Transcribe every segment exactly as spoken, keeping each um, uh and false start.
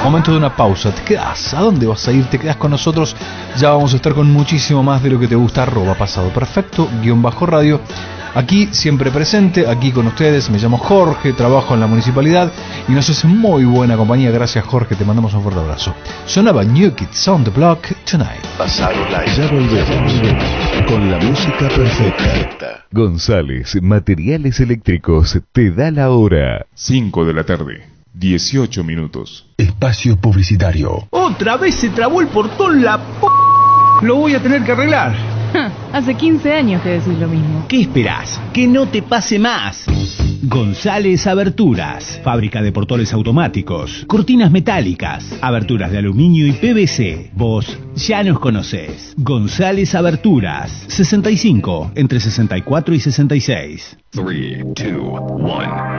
Momento de una pausa. ¿Te quedás? ¿A dónde vas a ir? ¿Te quedás con nosotros? Ya vamos a estar con muchísimo más de lo que te gusta. Arroba pasado perfecto, guión bajo radio. Aquí siempre presente, aquí con ustedes. Me llamo Jorge, trabajo en la municipalidad y nos hace muy buena compañía. Gracias, Jorge, te mandamos un fuerte abrazo. Sonaba New Kids on the Block Tonight. Pasado live. Ya volvemos con la música perfecta. González Materiales Eléctricos te da la hora. cinco de la tarde, dieciocho minutos. Espacio publicitario. Otra vez se trabó el portón, la p... Lo voy a tener que arreglar. Hace quince años que decís lo mismo. ¿Qué esperás? Que no te pase más. González Aberturas, fábrica de portones automáticos, cortinas metálicas, aberturas de aluminio y P V C. Vos ya nos conocés. González Aberturas, sesenta y cinco, entre sesenta y cuatro y sesenta y seis. tres, dos, uno.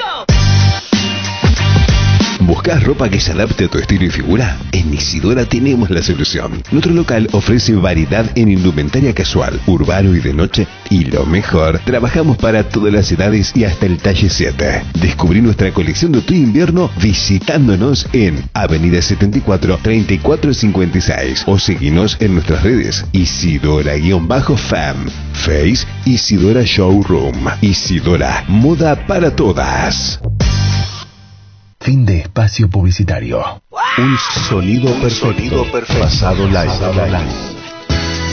¿Buscas ropa que se adapte a tu estilo y figura? En Isidora tenemos la solución. Nuestro local ofrece variedad en indumentaria casual, urbano y de noche. Y lo mejor, trabajamos para todas las edades y hasta el talle siete. Descubrí nuestra colección de otoño-invierno visitándonos en Avenida setenta y cuatro, treinta y cuatro cincuenta y seis o seguinos en nuestras redes Isidora-Fam, Face Isidora Showroom. Isidora, moda para todas. Fin de espacio publicitario. Un sonido perfecto. Pasado live.